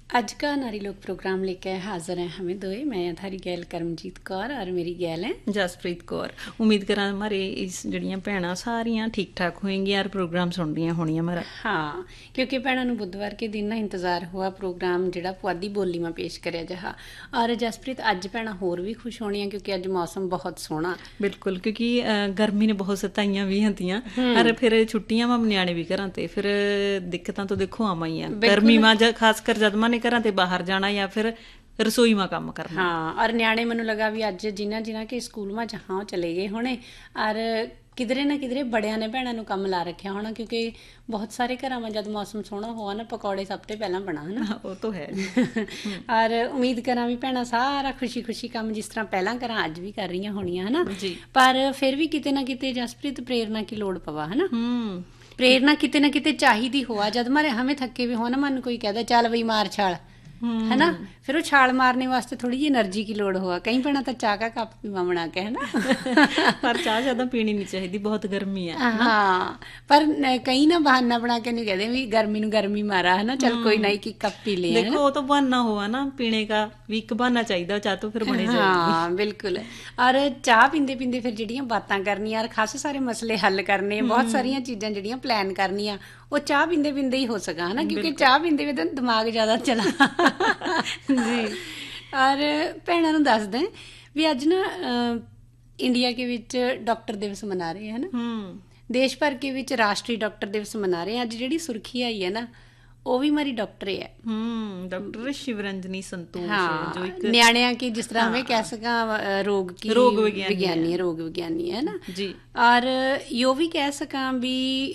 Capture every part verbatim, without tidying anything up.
आज का नारी लोक प्रोग्राम लेके हाजिर हैं हमें दोए। मैं थारी गैल करमजीत कौर और मेरी गैल है जसप्रीत कौर। उम्मीद करा हमारे इस जड़ियां भैणां सारियां ठीक ठाक होएंगी यार, प्रोग्राम सुन रही होनियां हमारा। हाँ, क्योंकि भैणों नूं बुधवार के दिन ना इंतजार हुआ प्रोग्राम जिहड़ा पुआधी बोली में पेश करिया जहा। और जसप्रीत अज भैणां होर भी खुश होनियां क्योंकि अज मौसम बहुत सोहना। बिल्कुल, क्योंकि गर्मी ने बहुत सताइयां भी हंतियां और फिर छुट्टियां में न्याणे भी घरां ते फिर दिक्कतां तो देखो आवां गर्मी में, खास कर जद मां ने घरां ते बाहर जाना या फिर रसोई में काम करना। हाँ, और न्याणे मैनू लगा भी अज जिन्हां जिन्हां के स्कूल में जहाँ चले गए होने और किधरे ना किधरे बड़िया ने भैणों नूं काम ला रखिया होना, क्योंकि बहुत सारे घरों में जब मौसम सोहना हुआ ना पकौड़े सब तो पहला बना है ना। वो तो है और उम्मीद करा भी भैणा सारा खुशी खुशी काम जिस तरह पहला करा अज भी कर रही होनियां है ना। पर फिर भी किते ना किते जसप्रीत प्रेरणा की लोड़ पवा है ना। प्रेरणा किते ना किते चाहिदी हुआ। जद मारे हमें थके भी हो ना, मन कोई कहता चल बई मार छाल है ना, फिर वो छाल मारने वास्ते थोड़ी जी एनर्जी की लोड़ हुआ। कई भैणा तो चाह का कप पीवा बना के है ना पर चाह ज्यादा पीनी नहीं चाहिए, बहुत गर्मी है। हाँ, पर कई ना बहाना बना के नहीं कहते भी गर्मी नूं गर्मी मारा है ना, चल कोई नहीं कि कप पी ले। देखो वो तो बहाना हुआ ना पीने का भी, एक बहाना चाहिए चाह तो फिर बने जाएगी। हाँ बिल्कुल। और चाह पींदे पींदे फिर जिहड़ियां बातां करनियां और खास सारे मसले हल करने, बहुत सारियां चीज़ां जिहड़ियां प्लान करनियां वो चाह पींदे पींदे ही हो सका है ना, क्योंकि चाह पींदे पींदे दिमाग ज़्यादा चला जी। और भैणां नूं दस दें भी अज ना इंडिया के विच डॉक्टर दिवस मना रहे हैं ना, देश भर के विच राष्ट्रीय डॉक्टर दिवस मना रहे हैं। अज जिहड़ी सुर्खी आई है ना वो भी हमारी डॉक्टर है, डॉक्टर शिवरंजनी संतोष। हाँ, जो एक न्याणिया की जिस तरह हमें कह सका रोग की रोग विज्ञानी है, रोग विज्ञानी है ना जी। और यो भी कह सका भी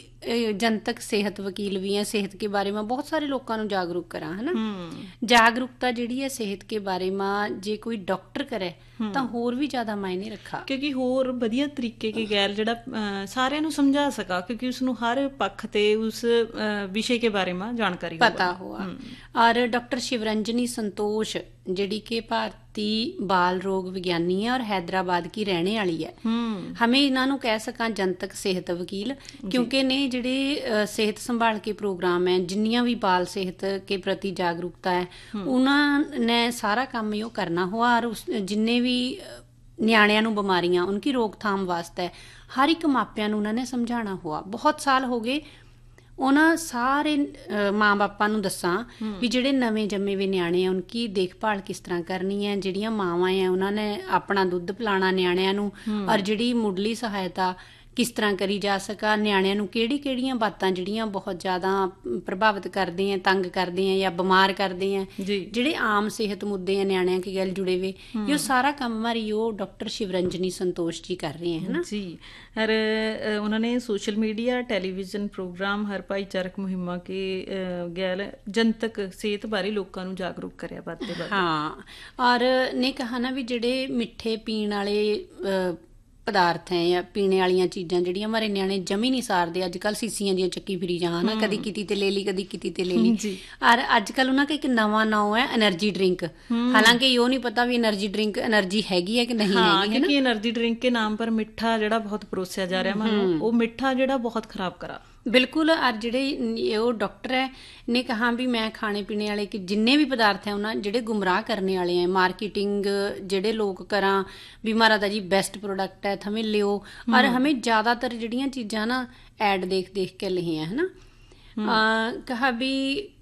जनतक सेहत वकील भी है, सेहत के बारे में बहुत सारे लोगों को जागरूक करा है ना। जागरूकता जिहड़ी है सेहत के बारे में जे कोई डॉक्टर करे तो होर भी ज्यादा मायने रखा, क्योंकि होर वधिया तरीके के गैल जिहड़ा सारिਆਂ ਨੂੰ समझा सका, क्योंकि उसनू हर पक्ष ते उस विषय के बारे में जानकारी पता हुआ। और डॉक्टर शिवरंजनी संतोष जिहड़ी के भारती बाल रोग विज्ञानी है और हैदराबाद की रहने वाली है। हमें इन्हों कह सका जनतक सेहत वकील, क्योंकि ने जिहड़े सेहत संभाल के प्रोग्राम है, जिन्नियां भी बाल सेहत के प्रति जागरूकता है उन्होंने सारा काम यो करना हुआ। और उस जिन्ने भी न्याणियां नूं बीमारियां उनकी रोकथाम वास्ते हर एक मापियां नूं उन्होंने समझाना हुआ। बहुत साल हो गए उन्होंने सारे माँ बापां नूं दसां भी जिहड़े नवें जम्मे वे न्याणे हैं उनकी देखभाल किस तरह करनी है, जिहड़ियां मावां हैं उन्होंने अपना दुध पिलाना न्याणियां नूं, और जिहड़ी मुढ़ली सहायता किस तरह करी जा सका, न्याणियां नूं किहड़ी किहड़ियां बातां जिहड़ियां बहुत ज़्यादा प्रभावित करदे हैं, तंग करदे हैं या बीमार करदे हैं, जिहड़े आम सेहत मुद्दे हैं न्याणियां के गल जुड़े हुए, ये सारा काम हमारी यो डॉक्टर शिवरंजनी संतोष जी कर रहे हैं ना जी। और उन्होंने सोशल मीडिया टेलीविजन प्रोग्राम हर भाईचारक मुहिमां के गैल जनतक सेहत बारे लोगों नूं जागरूक करिया बाते बारे। हाँ, और ने कहा ना भी जिहड़े मिठे पीण वाले पदार्थ हैं या पीने वाली चीज़ां जिहड़ियां हमारे न्याणे जमी नहीं सारदे, अजकल सीसियां दी चक्की फिरी जां ना, कदी किती ते ले ली कदी किती ते ले ली। और अजकल उन्हां का एक नवा नाम है एनर्जी ड्रिंक, हालांकि यो नहीं पता भी एनर्जी ड्रिंक एनर्जी हैगी है कि नहीं हाँ, हैगी, क्योंकि एनर्जी ड्रिंक के नाम पर मिठा जिहड़ा बहुत परोसिया जा रहा है, वो मिठा जिहड़ा बहुत खराब करा बिल्कुल। और जिहड़े वो डॉक्टर है ने कहा भी मैं खाने पीने वाले कि जिन्ने भी पदार्थ हैं उन्हें जिहड़े गुमराह करने वाले हैं, मार्केटिंग जिहड़े लोग करा भी हमारा दा जी बेस्ट प्रोडक्ट है हमें लियो, और हमें ज़्यादातर जिहड़ियां चीज़ां ना ऐड देख देख के लिखी है ना। आ, कहा भी